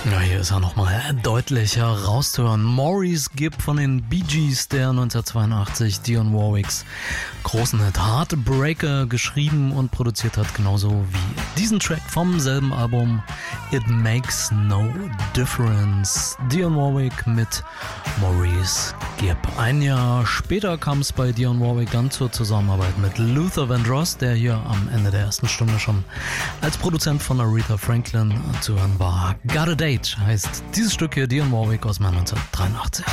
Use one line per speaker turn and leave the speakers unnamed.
Ja, hier ist er nochmal deutlich herauszuhören. Maurice Gibb von den Bee Gees, der 1982 Dionne Warwicks großen Hit Heartbreaker geschrieben und produziert hat, genauso wie diesen Track vom selben Album It Makes No Difference. Dionne Warwick mit Maurice Gibb. Ein Jahr später kam es bei Dionne Warwick dann zur Zusammenarbeit mit Luther Vandross, der hier am Ende der ersten Stunde schon als Produzent von Aretha Franklin zu hören war. Got a Date heißt dieses Stück hier, Dionne Warwick aus 1983.